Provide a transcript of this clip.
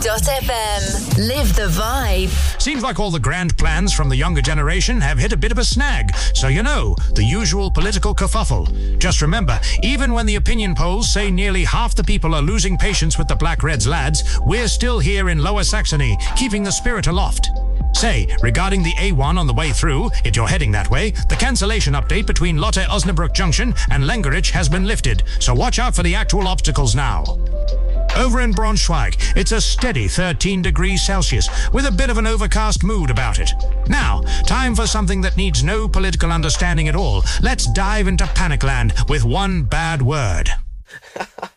FM. Live the vibe. Seems like all the grand plans from the younger generation have hit a bit of a snag. So the usual political kerfuffle. Just remember, even when the opinion polls say nearly half the people are losing patience with the Black Reds lads, we're still here in Lower Saxony, keeping the spirit aloft. Regarding the A1 on the way through, if you're heading that way, the cancellation update between Lotte Osnabrück Junction and Lengerich has been lifted, so watch out for the actual obstacles now. Over in Braunschweig, it's a steady 13 degrees Celsius, with a bit of an overcast mood about it. Now, time for something that needs no political understanding at all. Let's dive into Panicland with one bad word.